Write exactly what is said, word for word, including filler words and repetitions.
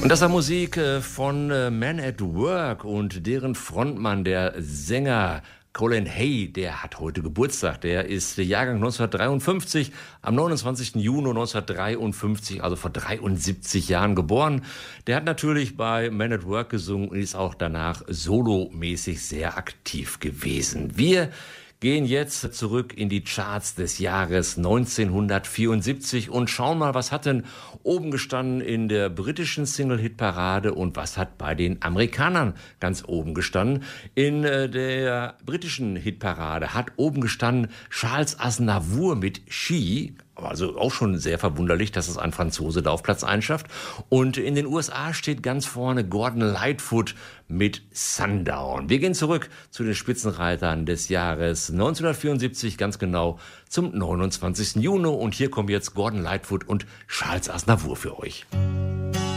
Und das war Musik äh, von äh, Men at Work und deren Frontmann, der Sänger Colin Hay, der hat heute Geburtstag. Der ist Jahrgang neunzehnhundertdreiundfünfzig, am neunundzwanzigsten Juni neunzehnhundertdreiundfünfzig, also vor dreiundsiebzig Jahren geboren. Der hat natürlich bei Men at Work gesungen und ist auch danach solomäßig sehr aktiv gewesen. Wir gehen jetzt zurück in die Charts des Jahres neunzehnhundertvierundsiebzig und schauen mal, was hat denn oben gestanden in der britischen Single-Hit-Parade und was hat bei den Amerikanern ganz oben gestanden. In äh, der britischen Hitparade hat oben gestanden Charles Aznavour mit She. Also auch schon sehr verwunderlich, dass es ein Franzose da auf Platz eins schafft. Und in den U S A steht ganz vorne Gordon Lightfoot mit Sundown. Wir gehen zurück zu den Spitzenreitern des Jahres neunzehnhundertvierundsiebzig, ganz genau zum neunundzwanzigsten Juni. Und hier kommen jetzt Gordon Lightfoot und Charles Aznavour für euch.